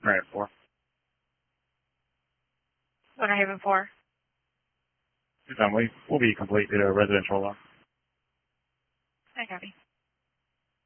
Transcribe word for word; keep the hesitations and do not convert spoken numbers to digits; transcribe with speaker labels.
Speaker 1: Granite four.
Speaker 2: Winter Haven four.
Speaker 1: Two family will be complete to a residential alarm.